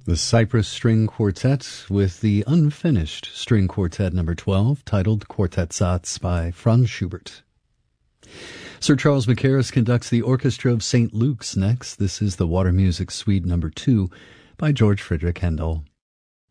The Cypress String Quartet with the unfinished String Quartet number 12, titled Quartet Satz by Franz Schubert. Sir Charles Mackerras conducts the Orchestra of St. Luke's next. This is the Water Music Suite number 2 by George Frideric Handel.